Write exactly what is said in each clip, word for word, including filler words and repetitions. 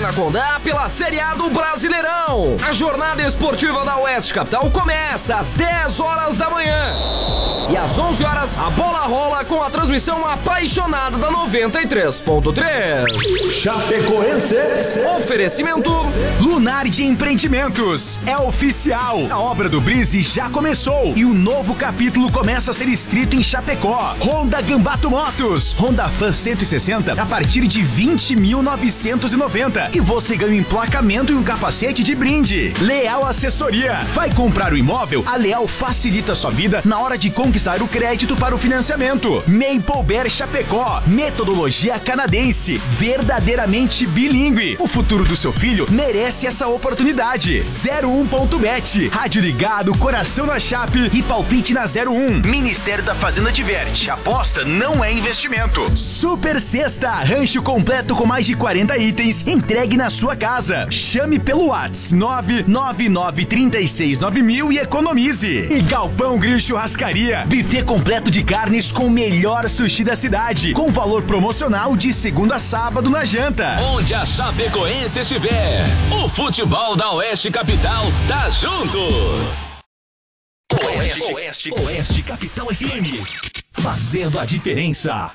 na Condá pela Série A do Brasileirão. A jornada esportiva da Oeste Capital começa às dez horas da manhã. E às onze horas, a bola rola com a transmissão apaixonada da noventa e três ponto três. Chapecoense. Oferecimento Lunardi Empreendimentos. É oficial. A obra do Brise já começou e o novo capítulo começa a ser escrito em Chapecó. Honda Gambato Motos. Honda Fan cento e sessenta a partir de vinte mil novecentos e noventa. E você ganha um emplacamento e um capacete de brinde. Leal Assessoria. Vai comprar o imóvel? A Leal facilita sua vida na hora de conquistar o crédito para o financiamento. Maple Bear Chapecó. Metodologia canadense. Verdadeiramente bilíngue. O futuro do seu filho merece essa oportunidade. zero um ponto bet. Rádio ligado, coração na Chape e palpite na zero um. Ministério da Fazenda diverte. Aposta não é investimento. Super Sexta. Rancho completo com mais de quarenta itens. Entregue na sua casa. Chame pelo WhatsApp nove nove nove três seis nove mil e economize. E Galpão Grill Churrascaria. Buffet completo de carnes com o melhor sushi da cidade. Com valor promocional de segunda a sábado na janta. Onde a Chapecoense estiver, o futebol da Oeste Capital tá junto. Oeste, Oeste, Oeste Capital F M. Fazendo a diferença.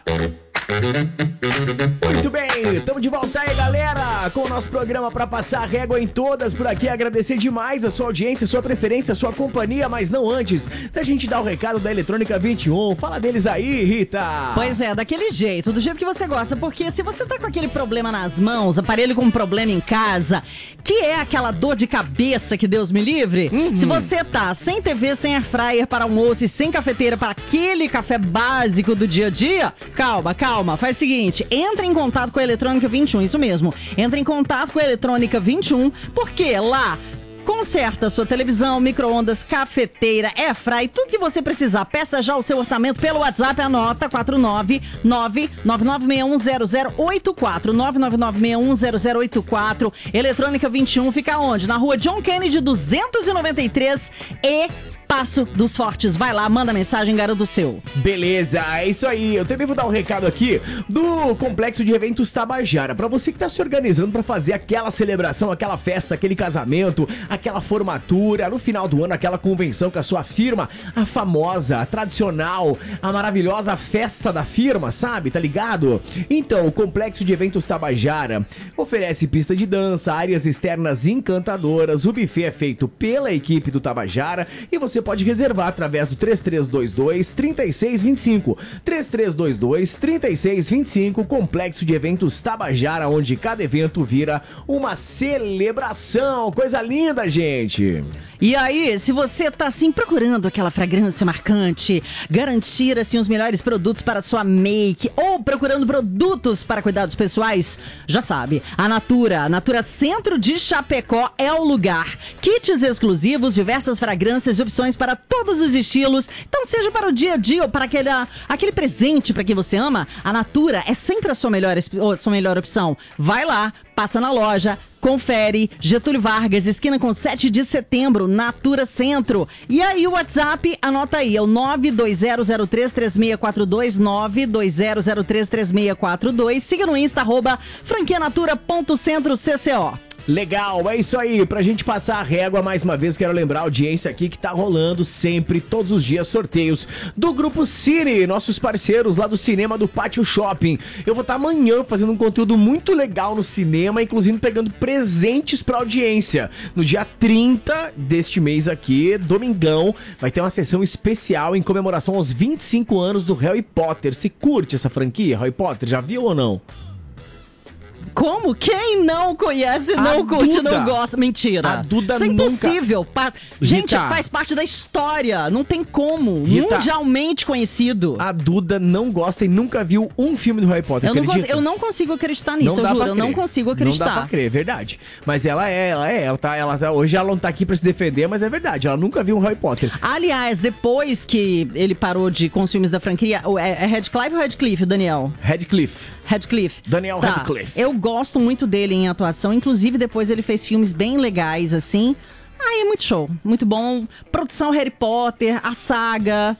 Muito bem, estamos de volta aí, galera, com o nosso programa para passar régua em todas por aqui. Agradecer demais a sua audiência, a sua preferência, a sua companhia, mas não antes da gente dar o recado da Eletrônica vinte e um. Fala deles aí, Rita. Pois é, daquele jeito, do jeito que você gosta, porque se você tá com aquele problema nas mãos, aparelho com problema em casa, que é aquela dor de cabeça que Deus me livre, uhum. Se você tá sem T V, sem air fryer para almoço e sem cafeteira para aquele café básico do dia a dia, calma, calma. Faz o seguinte, entra em contato com a Eletrônica vinte e um, isso mesmo. Entra em contato com a Eletrônica vinte e um, porque lá conserta sua televisão, micro-ondas, cafeteira, airfry, tudo que você precisar. Peça já o seu orçamento pelo WhatsApp, anota quatro nove nove nove nove seis um zero zero oito quatro, nove nove nove seis um zero zero oito quatro. Eletrônica vinte e um fica onde? Na rua John Kennedy duzentos e noventa e três e Passo dos Fortes. Vai lá, manda mensagem, garanta o seu. Beleza, é isso aí. Eu também vou dar um recado aqui do Complexo de Eventos Tabajara. Pra você que tá se organizando pra fazer aquela celebração, aquela festa, aquele casamento, aquela formatura, no final do ano, aquela convenção com a sua firma, a famosa, a tradicional, a maravilhosa festa da firma, sabe? Tá ligado? Então, o Complexo de Eventos Tabajara oferece pista de dança, áreas externas encantadoras, o buffet é feito pela equipe do Tabajara e você pode reservar através do três três dois dois, três seis dois cinco. três três dois dois, três seis dois cinco, Complexo de Eventos Tabajara, onde cada evento vira uma celebração. Coisa linda, gente! E aí, se você tá assim procurando aquela fragrância marcante, garantir assim os melhores produtos para sua make ou procurando produtos para cuidados pessoais, já sabe, a Natura, a Natura Centro de Chapecó é o lugar. Kits exclusivos, diversas fragrâncias e opções para todos os estilos. Então, seja para o dia a dia ou para aquele, aquele presente para quem você ama, a Natura é sempre a sua melhor, a sua melhor opção. Vai lá, passa na loja, confere, Getúlio Vargas, esquina com sete de setembro, Natura Centro. E aí o WhatsApp, anota aí, é o nove dois zero zero três três seis quatro dois, nove dois zero zero três três seis quatro dois. Siga no Insta, arroba franquianatura ponto centro C C O. Legal, é isso aí, pra gente passar a régua mais uma vez, quero lembrar a audiência aqui que tá rolando sempre, todos os dias, sorteios do Grupo Cine, nossos parceiros lá do cinema do Pátio Shopping. Eu vou estar amanhã fazendo um conteúdo muito legal no cinema, inclusive pegando presentes pra audiência. No dia trinta deste mês aqui, domingão, vai ter uma sessão especial em comemoração aos vinte e cinco anos do Harry Potter. Você curte essa franquia, Harry Potter? Já viu ou não? Como? Quem não conhece, não a curte, Duda. Não gosta? Mentira. A Duda Isso é impossível. nunca... Pa... Gente, Rita. faz parte da história. Não tem como. Rita. Mundialmente conhecido. A Duda não gosta e nunca viu um filme do Harry Potter, eu não, acredita? cons... eu não consigo acreditar nisso, Não eu dá juro. pra Eu não crer. consigo acreditar. Não dá pra crer, é verdade. Mas ela é, ela é. Ela tá, ela tá, hoje ela não tá aqui pra se defender, mas é verdade. Ela nunca viu um Harry Potter. Aliás, depois que ele parou de com os filmes da franquia, é, é Radcliffe ou Radcliffe, Daniel? Radcliffe. Radcliffe. Daniel tá. Radcliffe. Eu gosto muito dele em atuação, inclusive depois ele fez filmes bem legais, assim. Ai, é muito show, muito bom. Produção Harry Potter, a saga...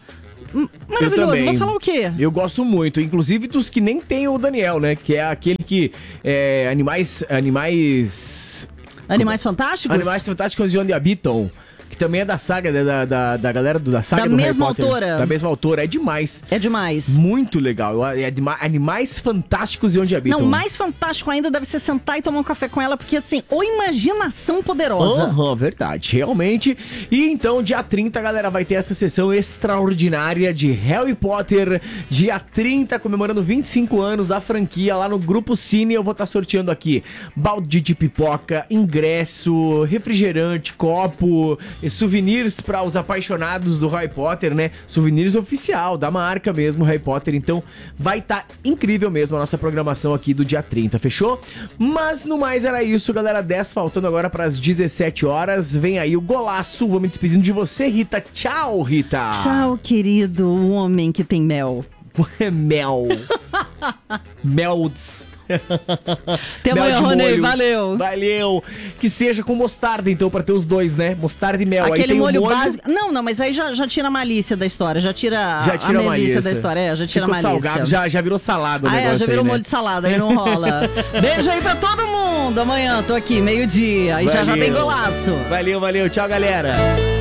maravilhoso. Eu também. Vou falar o quê? Eu gosto muito, inclusive dos que nem tem o Daniel, né? Que é aquele que é animais, animais, Animais Fantásticos? animais fantásticos e onde habitam. Que também é da saga, né, da, da, da galera do, da saga Da do Harry mesma Potter. autora. Da mesma autora, é demais. É demais. Muito legal. É de Animais Fantásticos e Onde Habitam. Não, mais fantástico ainda deve ser sentar e tomar um café com ela, porque assim, ou imaginação poderosa. Aham, verdade, realmente. E então, dia trinta, galera, vai ter essa sessão extraordinária de Harry Potter. Dia trinta, comemorando vinte e cinco anos da franquia, lá no Grupo Cine. Eu vou estar sorteando aqui balde de pipoca, ingresso, refrigerante, copo, e souvenirs para os apaixonados do Harry Potter, né? Souvenirs oficial, da marca mesmo, Harry Potter. Então, vai estar incrível mesmo a nossa programação aqui do dia trinta, fechou? Mas, no mais, era isso, galera. dez faltando agora para as dezessete horas. Vem aí o golaço. Vou me despedindo de você, Rita. Tchau, Rita. Tchau, querido, o homem que tem mel. Mel. Melts. Até Mel amanhã, de Rony. molho. Valeu. Valeu. Que seja com mostarda, então, pra ter os dois, né? Mostarda e mel. Aí Aquele tem o molho, básico. Não, não, mas aí já, já tira a malícia da história. Já tira, Já tira a a malícia malícia da história. É, já tira Ficou a malícia. salgado, já, já virou salada o Ah, negócio é, já virou aí, né? molho de salada, aí não rola. Beijo aí pra todo mundo. Amanhã tô aqui, meio-dia. E já já tem Valeu. golaço. Valeu, valeu. Tchau, galera.